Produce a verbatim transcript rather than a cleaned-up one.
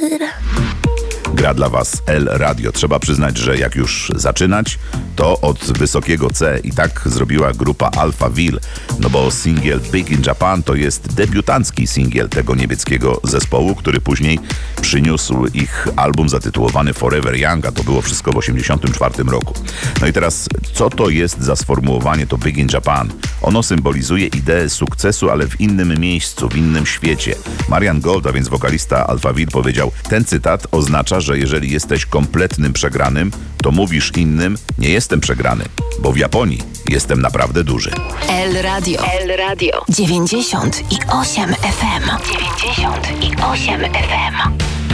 Gra dla Was L Radio. Trzeba przyznać, że jak już zaczynać, to od wysokiego C i tak zrobiła grupa Alphaville, no bo singiel Big in Japan to jest debiutancki singiel tego niemieckiego zespołu, który później przyniósł ich album zatytułowany Forever Young, a to było wszystko w osiemdziesiątym czwartym roku. No i teraz, co to jest za sformułowanie to Big in Japan? Ono symbolizuje ideę sukcesu, ale w innym miejscu, w innym świecie. Marian Gold, a więc wokalista Alphaville, powiedział, ten cytat oznacza, że jeżeli jesteś kompletnym przegranym, to mówisz innym, nie jestem przegrany, bo w Japonii jestem naprawdę duży. L Radio. L Radio. dziewięćdziesiąt i osiem F M. dziewięćdziesiąt i osiem F M.